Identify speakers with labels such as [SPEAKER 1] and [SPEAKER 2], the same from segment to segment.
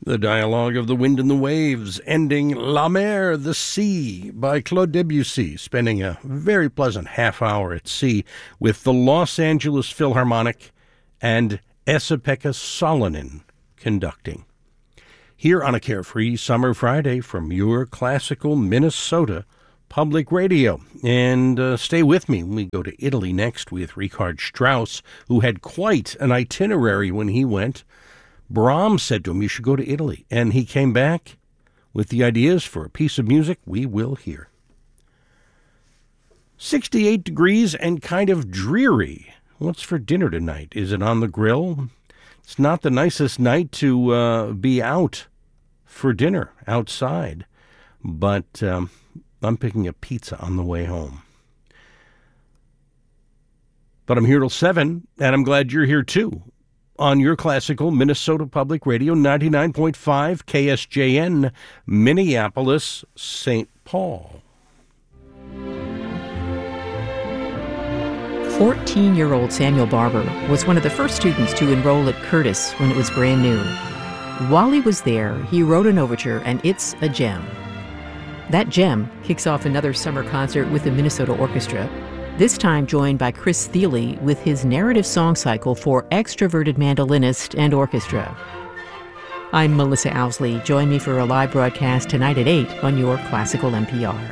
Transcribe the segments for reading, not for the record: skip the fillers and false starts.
[SPEAKER 1] The Dialogue of the Wind and the Waves, ending La Mer, the Sea, by Claude Debussy, spending a very pleasant half hour at sea with the Los Angeles Philharmonic and Esa-Pekka Salonen conducting. Here on a carefree summer Friday from your classical Minnesota Public Radio. And stay with me when we go to Italy next with Richard Strauss, who had quite an itinerary when he went. Brahms said to him, you should go to Italy. And he came back with the ideas for a piece of music we will hear. 68 degrees and kind of dreary. What's for dinner tonight? Is it on the grill? It's not the nicest night to be out for dinner outside. But I'm picking a pizza on the way home. But I'm here till 7, and I'm glad you're here too. On your classical Minnesota Public Radio, 99.5 KSJN, Minneapolis, St. Paul.
[SPEAKER 2] 14-year-old Samuel Barber was one of the first students to enroll at Curtis when it was brand new. While he was there, he wrote an overture, and it's a gem. That gem kicks off another summer concert with the Minnesota Orchestra, this time joined by Chris Thile with his narrative song cycle for extroverted mandolinist and orchestra. I'm Melissa Owsley. Join me for a live broadcast tonight at 8 on your Classical NPR.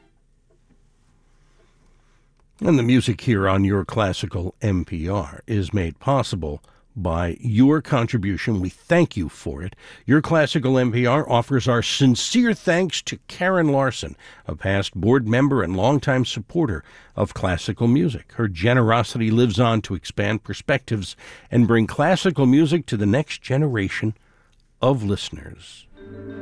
[SPEAKER 1] And the music here on your Classical NPR is made possible by your contribution. We thank you for it. Your Classical NPR offers our sincere thanks to Karen Larson, a past board member and longtime supporter of classical music. Her generosity lives on to expand perspectives and bring classical music to the next generation of listeners.